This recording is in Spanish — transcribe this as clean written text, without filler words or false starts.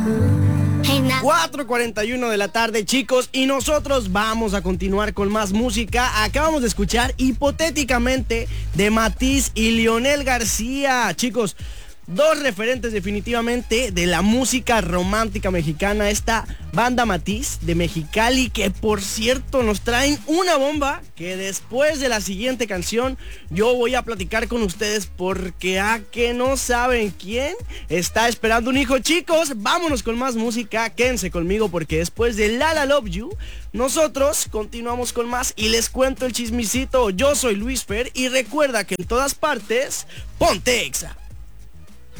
4:41 de la tarde, chicos, y nosotros vamos a continuar con más música. Acabamos de escuchar Hipotéticamente de Matiz y Leonel García. Chicos, dos referentes definitivamente de la música romántica mexicana. Esta banda Matiz de Mexicali, que por cierto nos traen una bomba que después de la siguiente canción yo voy a platicar con ustedes, porque a que no saben quién está esperando un hijo. Chicos, vámonos con más música, quédense conmigo porque después de La La Love You nosotros continuamos con más y les cuento el chismicito. Yo soy Luis Fer y recuerda que en todas partes ponte Exa.